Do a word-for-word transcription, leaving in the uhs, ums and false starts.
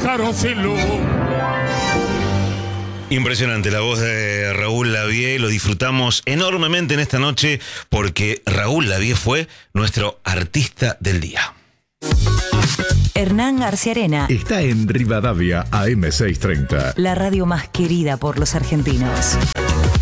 dejaron sin luz. Impresionante la voz de Raúl Lavie, lo disfrutamos enormemente en esta noche porque Raúl Lavie fue nuestro artista del día. Hernán Arciarena está en Rivadavia A M seiscientos treinta. La radio más querida por los argentinos.